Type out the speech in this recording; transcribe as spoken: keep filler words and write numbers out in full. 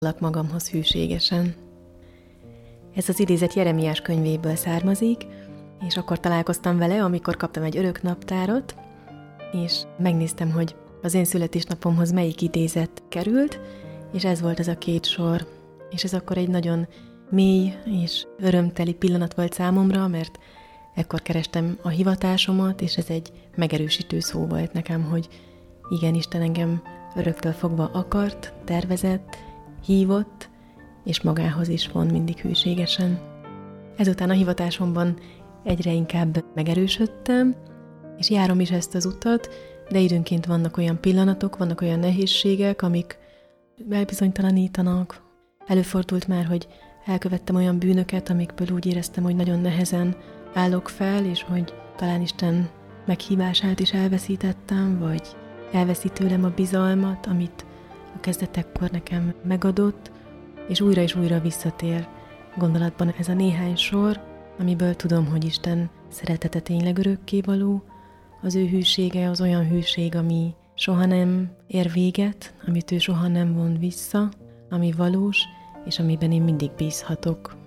Lak magamhoz hűségesen. Ez az idézet Jeremiás könyvéből származik, és akkor találkoztam vele, amikor kaptam egy örök naptárat, és megnéztem, hogy az én születésnapomhoz melyik idézet került, és ez volt ez a két sor. És ez akkor egy nagyon mély és örömteli pillanat volt számomra, mert ekkor kerestem a hivatásomat, és ez egy megerősítő szó volt nekem, hogy igen, Isten engem öröktől fogva akart, tervezett, hívott, és magához is von mindig hűségesen. Ezután a hivatásomban egyre inkább megerősödtem, és járom is ezt az utat, de időnként vannak olyan pillanatok, vannak olyan nehézségek, amik elbizonytalanítanak. Előfordult már, hogy elkövettem olyan bűnöket, amikből úgy éreztem, hogy nagyon nehezen állok fel, és hogy talán Isten meghívását is elveszítettem, vagy elveszi tőlem a bizalmat, amit a kezdetekkor nekem megadott, és újra és újra visszatér gondolatban ez a néhány sor, amiből tudom, hogy Isten szeretete tényleg örökkévaló, az ő hűsége az olyan hűség, ami soha nem ér véget, amit ő soha nem von vissza, ami valós, és amiben én mindig bízhatok.